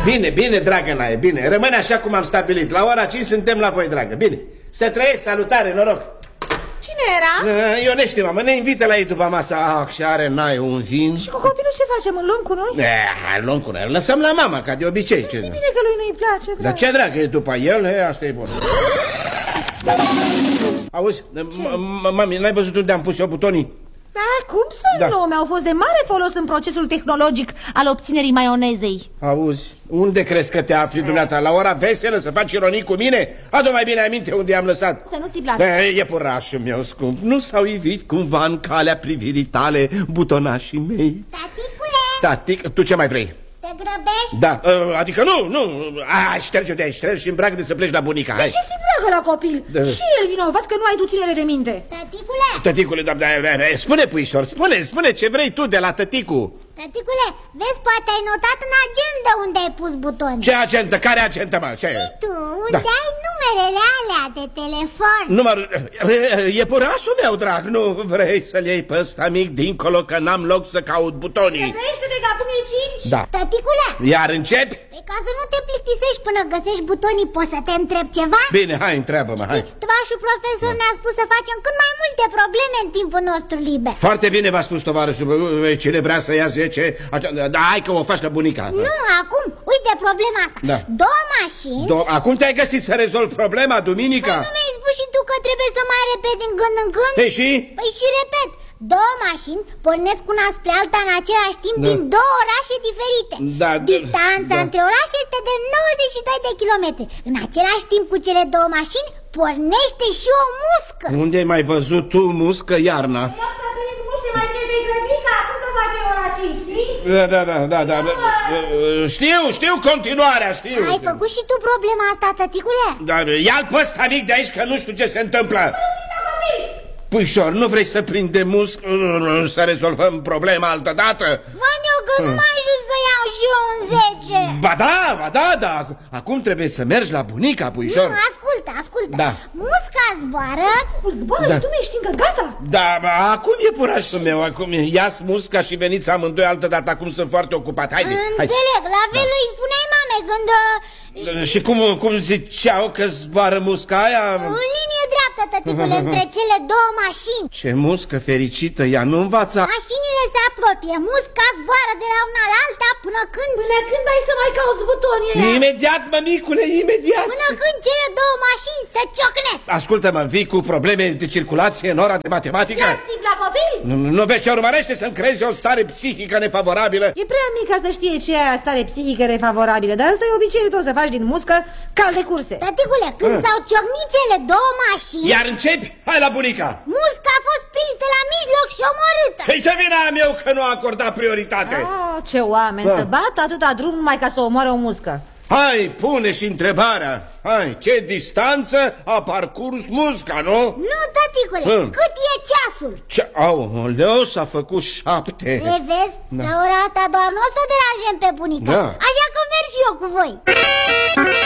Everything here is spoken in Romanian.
Bine, bine, dragă Nae, bine. Rămâne așa cum am stabilit. La ora 5 suntem la voi, dragă. Bine. Să trăiești, salutare, noroc. Cine era? Ionește, mamă, ne invită la ei după masa. Și are Nae un vin. Și cu copilul ce facem? Îl luăm cu noi? Luăm cu noi, îl lăsăm la mama, ca de obicei. Știi bine că lui nu-i place. Dar ce dragă, e după el? Asta e bun. Auzi, mami, n-ai văzut unde am pus eu butonii? Da, cum să nu? Mi-au fost de mare folos în procesul tehnologic al obținerii maionezei. Auzi, unde crezi că te afli dumneata? La ora veselă să faci ironii cu mine? Adu mai bine aminte unde am lăsat. Să nu ți placă. Iepurașul meu scump, nu s-au ivit cumva în calea privirii tale butonașii mei? Taticule! Tu ce mai vrei? Te grăbești? Da, adică nu. Șterge-o de aici, ștergi și îmbracă-te să pleci la bunica. Hai. Ce ți placă la copil? Și el vinovat că nu ai tu ținere de minte. Tăticule! Tăticule, spune, puișor, spune ce vrei tu de la tăticu. Tăticule, vezi, poate ai notat în agenda unde ai pus butonii. Ce agenda? Care agenda, mă? Ce? Tu, unde ai numerele alea de telefon. Iepurașul meu, drag, nu vrei să-l iei pe ăsta mic dincolo, că n-am loc să caut butonii. Grăbește-te că acum e 5. Da. Tăticule! Iar începi? Păi ca să nu te plictisești până găsești butonii, poți să te întreb ceva? Bine, hai, întreabă-mă, hai. Tovașul profesor ne-a spus să facem cât mai multe probleme în timpul nostru liber. Foarte bine v-a spus tovarășul. Cine vrea să ia 10, da, hai că o faci la bunica. Nu, acum, uite problema asta. Da. Două mașini. Acum te-ai găsit să rezolvi problema, duminica? Păi nu mi-ai spus și tu că trebuie să mai repet din când în când? Păi și? Păi și repet. Două mașini pornesc una spre alta în același timp din două orașe diferite. Distanța între orașe este de 92 de kilometri. În același timp cu cele două mașini pornește și o muscă. Unde ai mai văzut tu muscă iarna? Eu să prins muște mai bine de grăbica, acum să facem ora 5, știi? Da. Știu continuarea, știu. Ai făcut și tu problema asta, tăticule? Dar ia-l pe ăsta mic de aici că nu știu ce se întâmplă. Puișor, nu vrei să prindem muscă, să rezolvăm problema altădată? Văd eu că nu mai ajut să iau și eu un 10. Ba da, acum trebuie să mergi la bunica, puișor. Nu, ascultă. Da. Musca zboară. Zboară și tu nu ești încă gata? Da, acum e purașul meu, acum ia-ți musca și veniți amândoi altădată, acum sunt foarte ocupat. Haide. Înțeleg, la fel îi spuneai mame când... Și cum ziceau că zboară musca aia? În linie dreaptă, tăticule, între cele două mașini. Ce muscă fericită, ea nu învață. Mașinile se apropie, musca zboară de la una la alta până când... Până când ai să mai cauți butonii ăia? Imediat, mămicule, imediat. Până când cele două mașini se ciocnesc. Ascultă-mă, vii cu probleme de circulație în ora de matematică? Ia țip la copil? Nu vezi ce urmărește să-mi creezi o stare psihică nefavorabilă? E prea mic ca să știe ce e stare psihică nefavorabilă, dar ăsta e obiceiul tău, să faci din muscă cal de curse. Tăticule, când s-au ciocnit cele două mașini... Iar începi? Hai la bunica. Musca a fost prinsă la mijloc și omorâtă. Păi ce vine am eu că nu a acordat prioritate? Ce oameni, să bat atâta drum numai ca să omoare o muscă. Hai, pune și întrebarea. Hai, ce distanță a parcurs musca, nu? Nu, tăticule, cât e ceasul? Aoleu, s-a făcut 7. Vezi, la ora asta doar nu o să o deranjăm pe bunica. Așa că merg și eu cu voi.